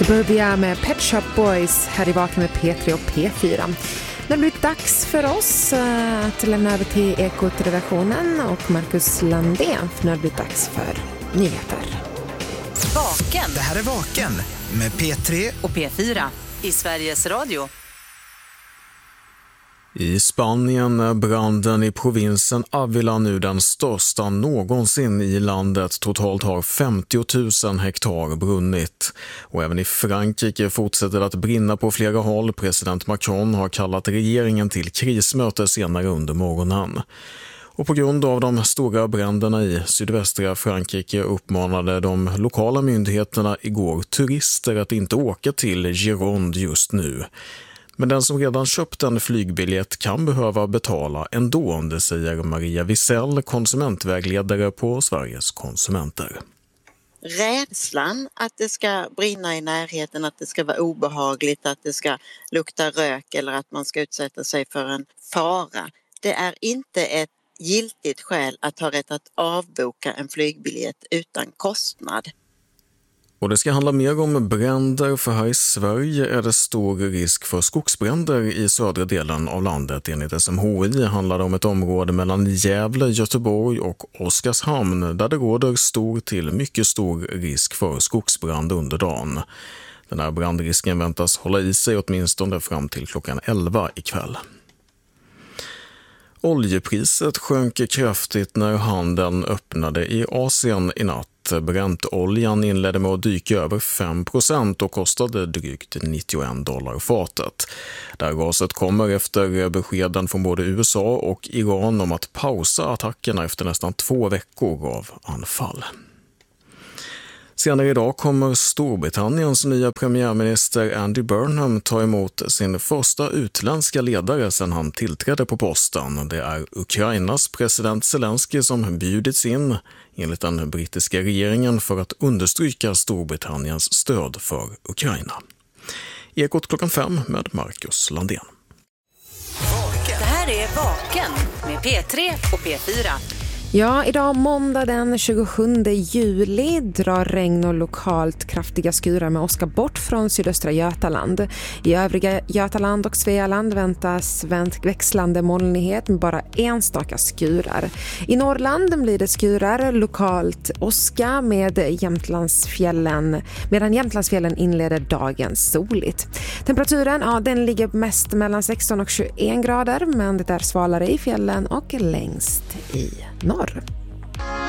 Suburbia med Pet Shop Boys här i Vaken med P3 och P4. Det har blivit dags för oss att lämna över till Ekot-redaktionen och Marcus Landén, för nu har det blivit dags för nyheter. Vaken. Det här är Vaken med P3 och P4 i Sveriges Radio. I Spanien är branden i provinsen Ávila nu den största någonsin i landet. Totalt har 50 000 hektar brunnit. Och även i Frankrike fortsätter det att brinna på flera håll. President Macron har kallat regeringen till krismöte senare under morgonen. Och på grund av de stora bränderna i sydvästra Frankrike uppmanade de lokala myndigheterna igår turister att inte åka till Gironde just nu. Men den som redan köpt en flygbiljett kan behöva betala ändå, det säger Maria Wisell, konsumentvägledare på Sveriges konsumenter. Rädslan att det ska brinna i närheten, att det ska vara obehagligt, att det ska lukta rök eller att man ska utsätta sig för en fara. Det är inte ett giltigt skäl att ha rätt att avboka en flygbiljett utan kostnad. Och det ska handla mer om bränder, för här i Sverige är det stor risk för skogsbränder i södra delen av landet. Enligt SMHI handlar det om ett område mellan Gävle, Göteborg och Oskarshamn där det råder stor till mycket stor risk för skogsbrand under dagen. Den här brandrisken väntas hålla i sig åtminstone fram till klockan 11 ikväll. Oljepriset sjönk kraftigt när handeln öppnade i Asien i natt. Bräntoljan inledde med att dyka över 5% och kostade drygt $91 fatet. Det här gaset kommer efter beskeden från både USA och Iran om att pausa attackerna efter nästan 2 veckor av anfall. Senare idag kommer Storbritanniens nya premiärminister Andy Burnham ta emot sin första utländska ledare sedan han tillträdde på posten. Det är Ukrainas president Zelensky som bjudits in enligt den brittiska regeringen för att understryka Storbritanniens stöd för Ukraina. Ekot klockan 5 med Marcus Landén. Det här är Vaken med P3 och P4. Ja, idag måndag den 27 juli drar regn och lokalt kraftiga skurar med åska bort från sydöstra Götaland. I övriga Götaland och Svealand väntas växlande molnighet med bara enstaka skurar. I Norrland blir det skurar, lokalt åska med Jämtlandsfjällen, medan Jämtlandsfjällen inleder dagen soligt. Temperaturen, den ligger mest mellan 16 och 21 grader, men det är svalare i fjällen och längst i norr.